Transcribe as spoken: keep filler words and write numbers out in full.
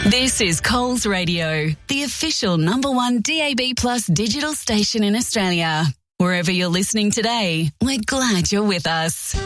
This is Coles Radio, the official number one D A B plus digital station in Australia. Wherever you're listening today, we're glad you're with us.